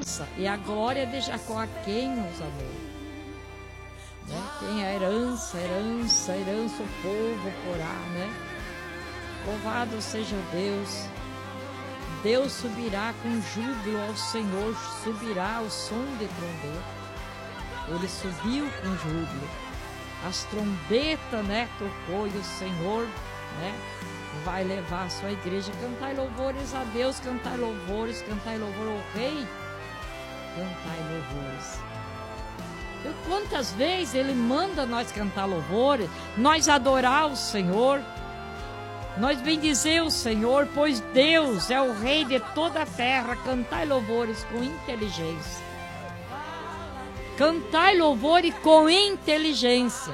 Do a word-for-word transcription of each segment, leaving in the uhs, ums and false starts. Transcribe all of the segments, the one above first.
herança, e a glória de Jacó a quem nos amou. Né? Tem a herança, herança, herança, o povo porá, né? Louvado seja Deus. Deus subirá com júbilo ao Senhor, subirá ao som de trombeta. Ele subiu com júbilo. As trombetas, né, tocou, e o Senhor, né, vai levar a sua igreja. Cantai louvores a Deus, cantai louvores, cantai louvor ao Rei, cantai louvores. E quantas vezes Ele manda nós cantar louvores, nós adorar o Senhor, nós bendizer o Senhor, pois Deus é o Rei de toda a terra. Cantai louvores com inteligência. Cantai louvores com inteligência.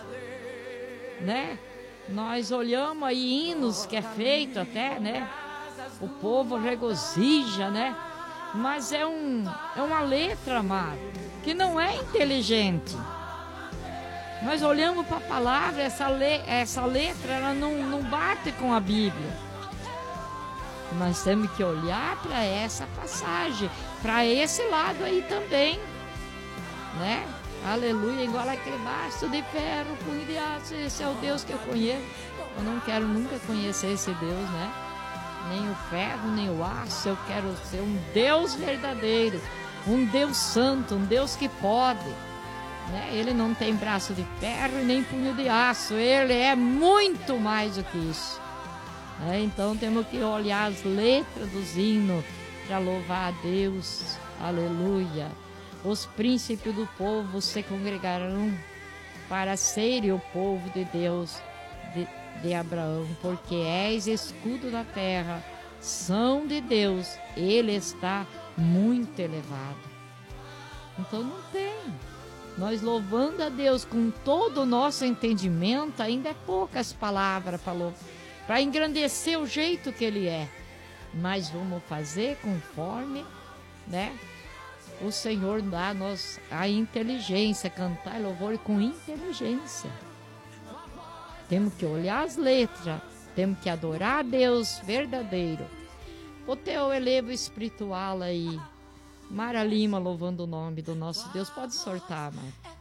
Né? Nós olhamos aí hinos que é feito até, né? O povo regozija, né? Mas é, um, é uma letra, amado, que não é inteligente. Nós olhamos para a palavra, essa, le, essa letra ela não, não bate com a Bíblia. Nós temos que olhar para essa passagem, para esse lado aí também, né? Aleluia, igual aquele basto de ferro, punho de aço. Esse é o Deus que eu conheço. Eu não quero nunca conhecer esse Deus, né? Nem o ferro, nem o aço. Eu quero ser um Deus verdadeiro, um Deus santo, um Deus que pode. Né? Ele não tem braço de ferro e nem punho de aço. Ele é muito mais do que isso. Né? Então temos que olhar as letras dos hinos para louvar a Deus. Aleluia. Os príncipes do povo se congregarão para serem o povo de Deus, de, de Abraão, porque és escudo da terra, são de Deus, Ele está muito elevado. Então não tem. Nós louvando a Deus com todo o nosso entendimento, ainda é poucas palavras para engrandecer o jeito que Ele é. Mas vamos fazer conforme, né? O Senhor dá a nós a inteligência, cantar louvor com inteligência. Temos que olhar as letras, temos que adorar a Deus verdadeiro. O teu elevo espiritual aí, Mara Lima louvando o nome do nosso Deus, pode sortar, Mara.